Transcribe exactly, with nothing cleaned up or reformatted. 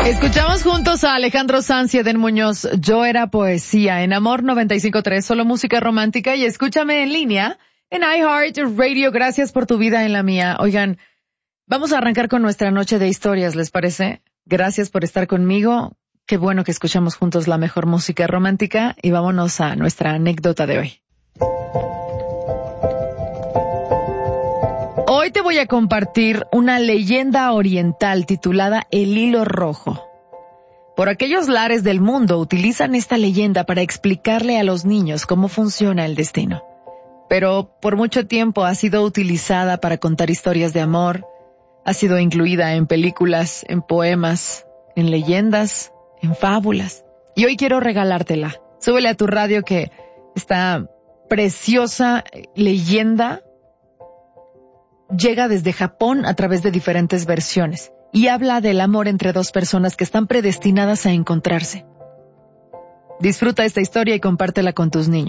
Escuchamos juntos a Alejandro Sanz y Eden Muñoz, Yo era poesía, en Amor noventa y cinco punto tres, solo música romántica, y escúchame en línea en iHeartRadio. Gracias por tu vida en la mía. Oigan, vamos a arrancar con nuestra noche de historias, ¿les parece? Gracias por estar conmigo. Qué bueno que escuchamos juntos la mejor música romántica, y vámonos a nuestra anécdota de hoy. Hoy te voy a compartir una leyenda oriental titulada El Hilo Rojo. Por aquellos lares del mundo utilizan esta leyenda para explicarle a los niños cómo funciona el destino. Pero por mucho tiempo ha sido utilizada para contar historias de amor, ha sido incluida en películas, en poemas, en leyendas, en fábulas. Y hoy quiero regalártela. Súbele a tu radio que esta preciosa leyenda llega desde Japón a través de diferentes versiones y habla del amor entre dos personas que están predestinadas a encontrarse. Disfruta esta historia y compártela con tus niños.